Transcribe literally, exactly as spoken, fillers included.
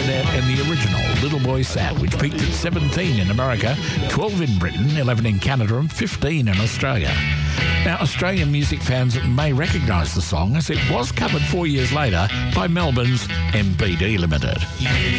Bernadette and the original Little Boy Sad, which peaked at seventeen in America, twelve in Britain, eleven in Canada and fifteen in Australia. Now, Australian music fans may recognise the song as it was covered four years later by Melbourne's M P D Limited.